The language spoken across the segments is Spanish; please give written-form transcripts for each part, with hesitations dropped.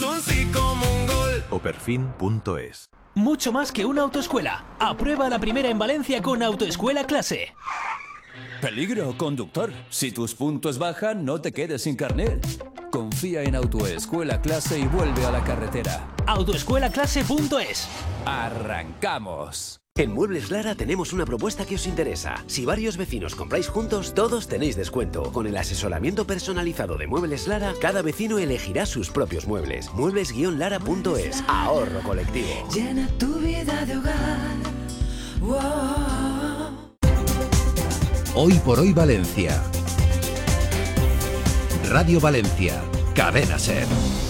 un sí como un gol. Operfin.es. Mucho más que una autoescuela. Aprueba la primera en Valencia con Autoescuela Clase. Peligro, conductor. Si tus puntos bajan, no te quedes sin carnet. Confía en Autoescuela Clase y vuelve a la carretera. Autoescuelaclase.es. ¡Arrancamos! En Muebles Lara tenemos una propuesta que os interesa. Si varios vecinos compráis juntos, todos tenéis descuento. Con el asesoramiento personalizado de Muebles Lara, cada vecino elegirá sus propios muebles. Muebles-lara.es. Ahorro colectivo. Llena tu vida de hogar. Wow. Hoy por hoy Valencia. Radio Valencia. Cadena SER.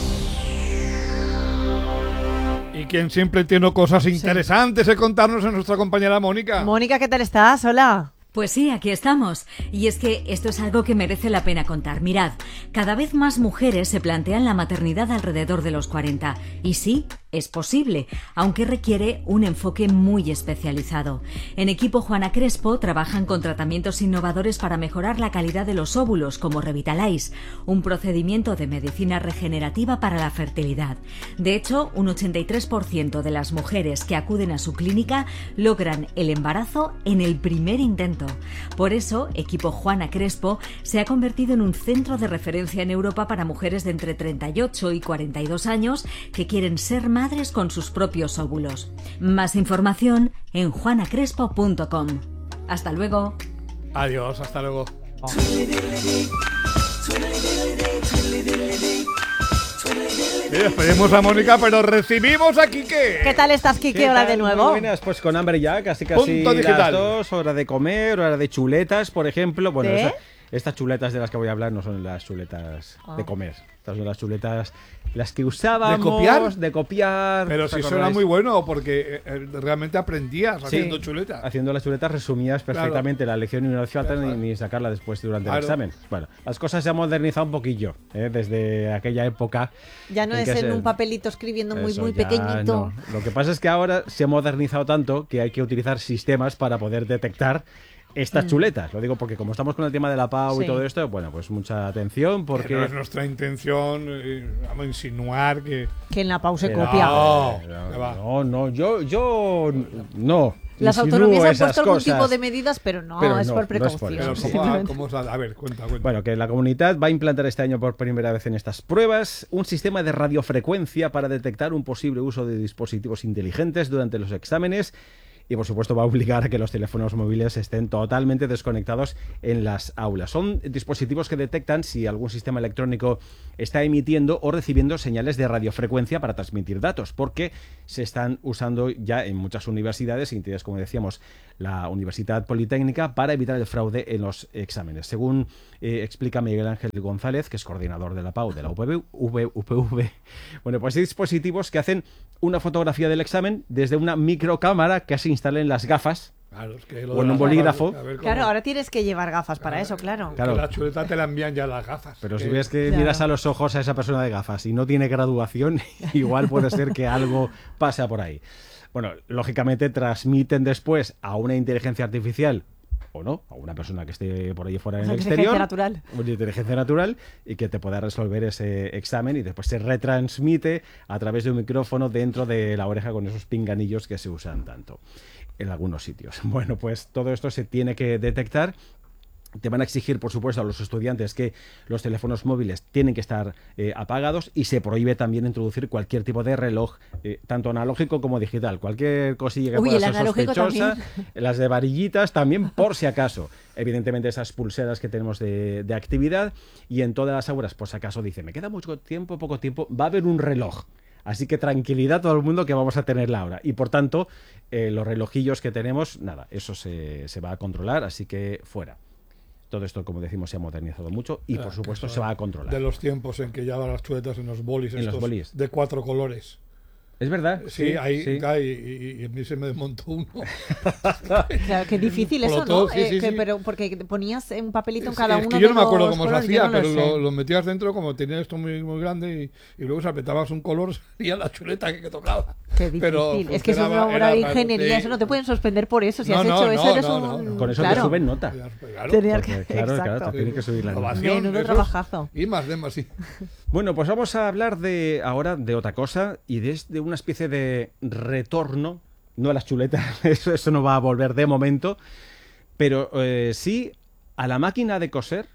Y quien siempre tiene cosas interesantes que contarnos es nuestra compañera Mónica. Mónica, ¿qué tal estás? Hola. Pues sí, aquí estamos. Y es que esto es algo que merece la pena contar. Mirad, cada vez más mujeres se plantean la maternidad alrededor de los 40. Y sí, es posible, aunque requiere un enfoque muy especializado. En Equipo Juana Crespo trabajan con tratamientos innovadores para mejorar la calidad de los óvulos, como Revitalize, un procedimiento de medicina regenerativa para la fertilidad. De hecho, un 83% de las mujeres que acuden a su clínica logran el embarazo en el primer intento. Por eso, Equipo Juana Crespo se ha convertido en un centro de referencia en Europa para mujeres de entre 38 y 42 años que quieren ser madres con sus propios óvulos. Más información en juanacrespo.com. Hasta luego. Adiós, hasta luego. Oh. Despedimos a Mónica, pero recibimos a Quique. ¿Qué tal estás, Quique? Hola de nuevo. Muy buenas, pues con hambre ya, casi las 2, hora de comer, hora de chuletas, por ejemplo. Bueno, estas chuletas de las que voy a hablar no son las chuletas de comer. Estas son las chuletas, las que usábamos ¿De copiar? Pero si suena muy bueno, porque realmente aprendías haciendo chuletas. Haciendo las chuletas resumías perfectamente la lección y no hacía falta ni sacarla después durante el examen. Bueno, las cosas se han modernizado un poquillo desde aquella época. Ya no es en un papelito escribiendo muy pequeñito. No. Lo que pasa es que ahora se ha modernizado tanto que hay que utilizar sistemas para poder detectar estas chuletas. Lo digo porque como estamos con el tema de la PAU y todo esto, bueno, pues mucha atención porque... No es nuestra intención vamos a insinuar que en la PAU se copia. No, yo no. Las autonomías han puesto algún tipo de medidas, pero no es por precaución. A ver, cuenta. Bueno, que la comunidad va a implantar este año por primera vez en estas pruebas un sistema de radiofrecuencia para detectar un posible uso de dispositivos inteligentes durante los exámenes. Y, por supuesto, va a obligar a que los teléfonos móviles estén totalmente desconectados en las aulas. Son dispositivos que detectan si algún sistema electrónico está emitiendo o recibiendo señales de radiofrecuencia para transmitir datos, porque se están usando ya en muchas universidades, incluidas, como decíamos, la Universidad Politécnica, para evitar el fraude en los exámenes. Según explica Miguel Ángel González, que es coordinador de la PAU de la UPV, bueno, pues hay dispositivos que hacen una fotografía del examen desde una microcámara que se instala en las gafas. Claro, es que o en un bolígrafo. Claro, ahora tienes que llevar gafas para eso, claro. Que la chuleta te la envían ya las gafas. Pero si ves que miras a los ojos a esa persona de gafas y no tiene graduación, igual puede ser que algo pasa por ahí. Bueno, lógicamente transmiten después a una inteligencia artificial o no, a una persona que esté por ahí fuera en el exterior, una inteligencia natural, y que te pueda resolver ese examen, y después se retransmite a través de un micrófono dentro de la oreja con esos pinganillos que se usan tanto en algunos sitios. Bueno, pues todo esto se tiene que detectar. Te van a exigir, por supuesto, a los estudiantes que los teléfonos móviles tienen que estar apagados, y se prohíbe también introducir cualquier tipo de reloj, tanto analógico como digital. Cualquier cosilla que pueda ser sospechosa, las de varillitas también, por si acaso. Evidentemente esas pulseras que tenemos de actividad, y en todas las aulas, por si acaso, dice, me queda mucho tiempo, poco tiempo, va a haber un reloj. Así que tranquilidad todo el mundo que vamos a tener la hora. Y por tanto, los relojillos que tenemos, nada, eso se va a controlar, así que fuera. Todo esto, como decimos, se ha modernizado mucho y, por supuesto, se va a controlar. De los tiempos en que llevaban las chuletas en los bolis, de 4 colores. ¿Es verdad? Sí, y a mí se me desmontó uno. Claro, qué difícil eso, ¿no? Pero porque ponías un papelito en cada uno. Es que yo no me acuerdo cómo se hacía, pero lo metías dentro, como tenía esto muy, muy grande, y luego si apretabas un color, salía la chuleta que tocaba. Qué difícil. Es que es una obra de ingeniería, eso no te pueden suspender por eso. Si has hecho eso, eres un... Con eso te suben nota. Claro, te tiene que subir la nota. Menudo trabajazo. Y más de más, sí. Bueno, pues vamos a hablar ahora de otra cosa y de una especie de retorno, no a las chuletas, eso no va a volver de momento, pero sí a la máquina de coser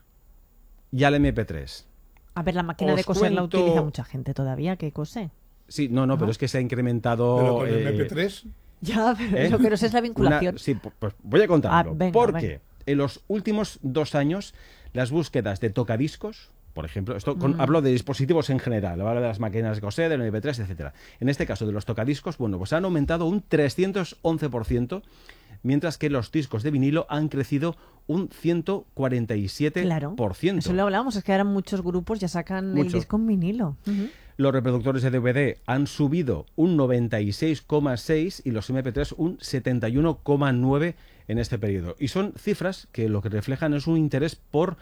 y al MP3. A ver, la máquina de coser la utiliza mucha gente todavía, que cose. Sí, no, pero es que se ha incrementado... ¿Pero con el MP3? Ya, pero lo que no sé es la vinculación. Sí, pues voy a contarlo. Venga, porque en los últimos 2 años las búsquedas de tocadiscos, por ejemplo, hablo de dispositivos en general, hablo de las máquinas de coser, del MP3, etcétera. En este caso de los tocadiscos, bueno, pues han aumentado un 311%, mientras que los discos de vinilo han crecido un 147%. Claro, eso lo hablábamos, es que ahora muchos grupos ya sacan el disco en vinilo. Los reproductores de DVD han subido un 96,6% y los MP3 un 71,9% en este periodo. Y son cifras que lo que reflejan es un interés por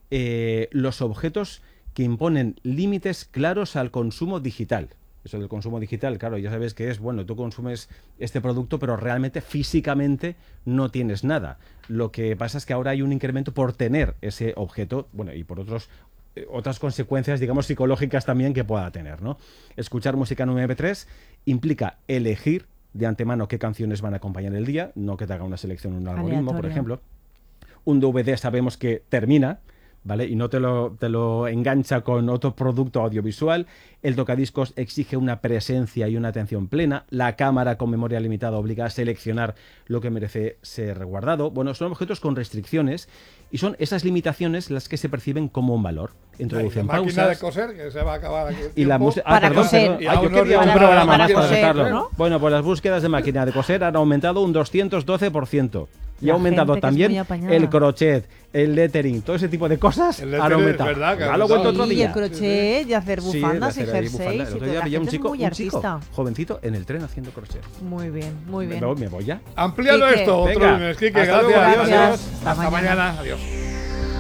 los objetos que imponen límites claros al consumo digital. Eso del consumo digital, claro, ya sabes que es, bueno, tú consumes este producto, pero realmente físicamente no tienes nada. Lo que pasa es que ahora hay un incremento por tener ese objeto, bueno, y por otras consecuencias, digamos, psicológicas también que pueda tener, ¿no? Escuchar música en un MP3 implica elegir de antemano qué canciones van a acompañar el día, no que te haga una selección en un algoritmo, por ejemplo. Un DVD sabemos que termina, ¿vale? Y no te lo engancha con otro producto audiovisual. El tocadiscos exige una presencia y una atención plena. La cámara con memoria limitada obliga a seleccionar lo que merece ser guardado. Bueno, son objetos con restricciones y son esas limitaciones las que se perciben como un valor. Introducen pausas. La máquina de coser, que se va a acabar aquí. Y la música. Para coser. Yo quería un programa más para sacarlo, ¿no? Bueno, pues las búsquedas de máquina de coser han aumentado un 212%. Y ha aumentado también el crochet, el lettering, todo ese tipo de cosas han aumentado. ¿Verdad? Lo cuento otro día. Y el crochet, y hacer bufandas y jerseys. El otro día veía un chico jovencito en el tren haciendo crochet. Muy bien, muy bien. Me voy ya. Amplíalo esto, otro lunes, Quique. Gracias. Adiós. Hasta mañana. Adiós.